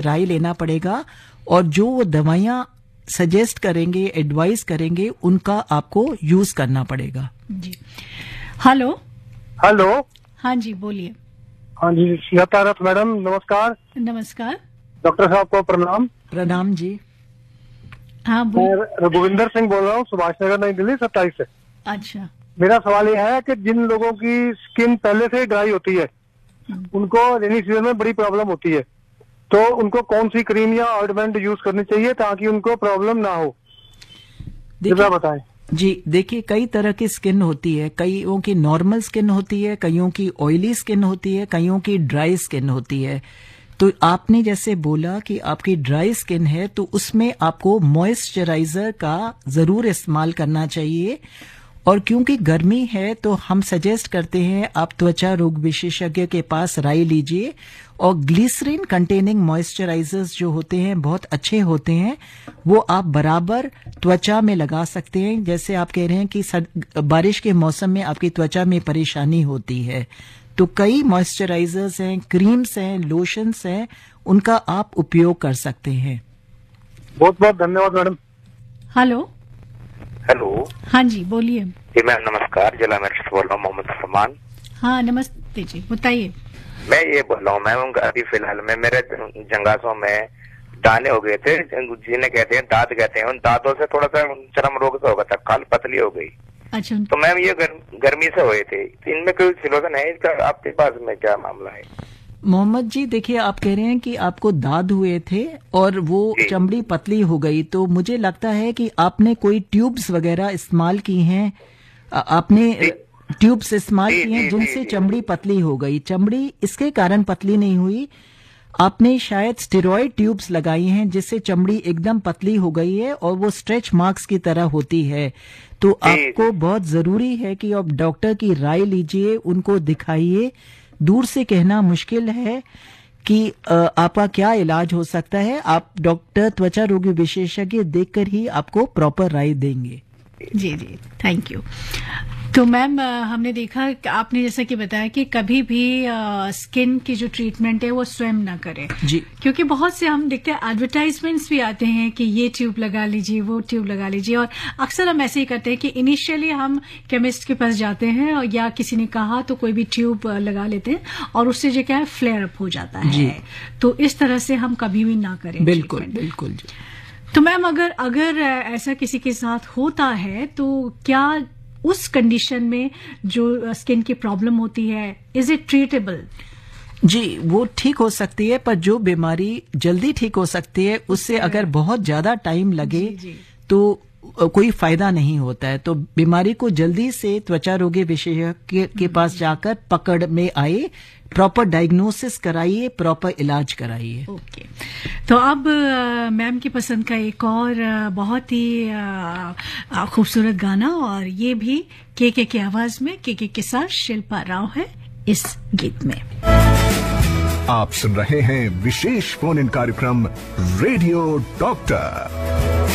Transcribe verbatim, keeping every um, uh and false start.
राय लेना पड़ेगा और जो वो दवाइयां सजेस्ट करेंगे, एडवाइस करेंगे, उनका आपको यूज करना पड़ेगा। जी। Hello hello. हाँ जी, बोलिए। हाँ जी, यथारथ मैडम नमस्कार। नमस्कार डॉक्टर साहब को प्रणाम। प्रणाम जी। हाँ, मैं रघुविंदर सिंह बोल रहा हूँ, सुभाष नगर नई दिल्ली सत्ताईस से। अच्छा। मेरा सवाल यह है कि जिन लोगों की स्किन पहले से ड्राई होती है, उनको रेनी सीजन में बड़ी प्रॉब्लम होती है, तो उनको कौन सी क्रीम या ऑइंटमेंट यूज करनी चाहिए ताकि उनको प्रॉब्लम ना हो, कृपया बताएं। जी देखिए, कई तरह की स्किन होती है। कईयों की नॉर्मल स्किन होती है, कईयों की ऑयली स्किन होती है, कईयों की ड्राई स्किन होती है। तो आपने जैसे बोला कि आपकी ड्राई स्किन है, तो उसमें आपको मॉइस्चराइजर का जरूर इस्तेमाल करना चाहिए। और क्योंकि गर्मी है तो हम सजेस्ट करते हैं आप त्वचा रोग विशेषज्ञ के पास राय लीजिए। और ग्लिसरीन कंटेनिंग मॉइस्चराइजर्स जो होते हैं बहुत अच्छे होते हैं, वो आप बराबर त्वचा में लगा सकते हैं। जैसे आप कह रहे हैं कि बारिश के मौसम में आपकी त्वचा में परेशानी होती है, तो कई मॉइस्चराइजर्स हैं, क्रीम्स हैं, लोशंस हैं, उनका आप उपयोग कर सकते हैं। बहुत बहुत धन्यवाद मैडम। Hello hello. हाँ जी, बोलिए। जी मैम नमस्कार, जिला मेरठ से बोल रहा हूँ, मोहम्मद फरमान। हाँ नमस्ते जी, बताइए। मैं ये बोल रहा हूँ मैम, अभी फिलहाल में मेरे जंगासों में दाने हो गए थे, जिन्हें कहते हैं दांत कहते हैं, उन दांतों से थोड़ा सा चर्म रोग सा हो गया था, खाल पतली हो गई। अच्छा। तो मैम ये गर, गर्मी से हुए थे, तो इनमें कोई सिलोजन है इसका? आपके पास में क्या मामला है? मोहम्मद जी देखिए, आप कह रहे हैं कि आपको दाद हुए थे और वो चमड़ी पतली हो गई, तो मुझे लगता है कि आपने कोई ट्यूब्स वगैरह इस्तेमाल की हैं। आपने ट्यूब्स इस्तेमाल की हैं जिनसे चमड़ी पतली हो गई। चमड़ी इसके कारण पतली नहीं हुई, आपने शायद स्टेरॉयड ट्यूब्स लगाई हैं जिससे चमड़ी एकदम पतली हो गई है और वो स्ट्रेच मार्क्स की तरह होती है। तो आपको बहुत जरूरी है कि आप डॉक्टर की राय लीजिए, उनको दिखाइए। दूर से कहना मुश्किल है कि आपका क्या इलाज हो सकता है। आप डॉक्टर त्वचा रोग विशेषज्ञ देखकर ही आपको प्रॉपर राय देंगे। जी जी, थैंक यू। तो मैम हमने देखा, आपने जैसा कि बताया कि कभी भी आ, स्किन की जो ट्रीटमेंट है वो स्वयं ना करें जी, क्योंकि बहुत से हम देखते हैं एडवर्टाइजमेंट्स भी आते हैं कि ये ट्यूब लगा लीजिए, वो ट्यूब लगा लीजिए, और अक्सर हम ऐसे ही करते हैं कि इनिशियली हम केमिस्ट के पास जाते हैं और या किसी ने कहा तो कोई भी ट्यूब लगा लेते हैं और उससे जो क्या है फ्लेयर अप हो जाता है। तो इस तरह से हम कभी भी ना करें। बिल्कुल बिल्कुल जी। तो मैम अगर अगर ऐसा किसी के साथ होता है तो क्या उस कंडीशन में जो स्किन की प्रॉब्लम होती है, इज इट ट्रीटेबल? जी, वो ठीक हो सकती है, पर जो बीमारी जल्दी ठीक हो सकती है उससे अगर बहुत ज्यादा टाइम लगे जी, जी. तो कोई फायदा नहीं होता है। तो बीमारी को जल्दी से त्वचा रोग विशेषज्ञ के पास जाकर पकड़ में आए, प्रॉपर डायग्नोसिस कराइए, प्रॉपर इलाज कराइए। ओके। तो अब मैम की पसंद का एक और आ, बहुत ही खूबसूरत गाना, और ये भी के के की आवाज में, के के के साथ शिल्पा राव है इस गीत में। आप सुन रहे हैं विशेष फोन इन कार्यक्रम रेडियो डॉक्टर।